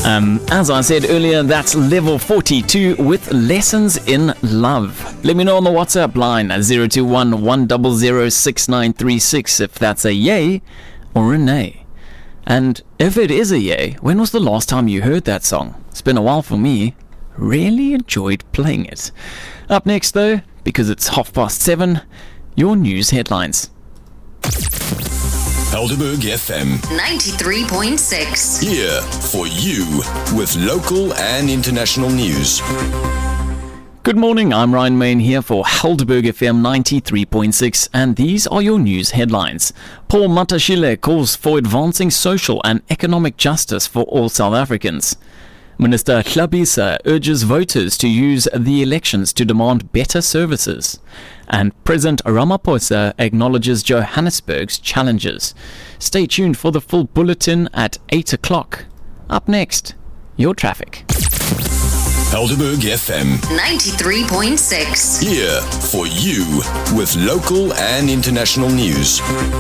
As I said earlier, that's level 42 with Lessons in Love. Let me know on the WhatsApp line at 021 100 6936 if that's a yay or a nay. And if it is a yay, when was the last time you heard that song? It's been a while for me. Really enjoyed playing it. Up next though, because it's 7:30, your news headlines. Helderberg FM 93.6. here for you with local and international news. Good morning, I'm Ryan Main here for Helderberg FM 93.6 and these are your news headlines. Paul Matashile calls for advancing social and economic justice for all South Africans. Minister Hlabisa urges voters to use the elections to demand better services. And President Ramaphosa acknowledges Johannesburg's challenges. Stay tuned for the full bulletin at 8 o'clock. Up next, your traffic. Helderberg FM 93.6. here for you with local and international news.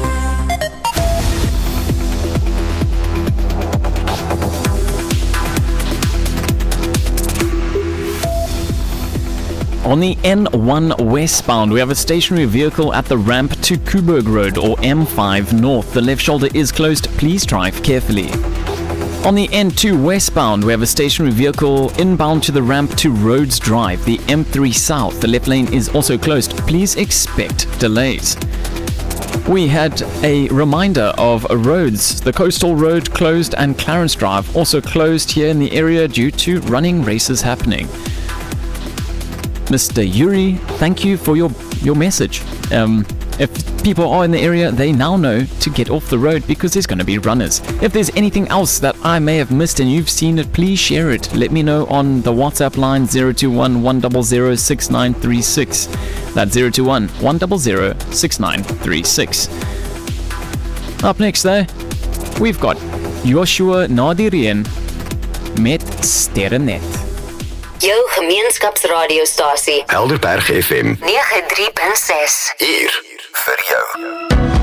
On the N1 westbound, we have a stationary vehicle at the ramp to Kuburg Road or M5 North. The left shoulder is closed. Please drive carefully. On the N2 westbound, we have a stationary vehicle inbound to the ramp to Rhodes Drive, the M3 South. The left lane is also closed. Please expect delays. We had a reminder of roads. The Coastal Road closed and Clarence Drive also closed here in the area due to running races happening. Mr. Yuri, thank you for your message. If people are in the area, they now know to get off the road because there's going to be runners. If there's anything else that I may have missed and you've seen it, please share it. Let me know on the WhatsApp line 021 100 6936. That's 021 100 6936. Up next though, we've got Joshua Nadirien met Sterrenet. Jou gemeenskapsradiostasie. Helderberg FM 93.6. hier vir jou.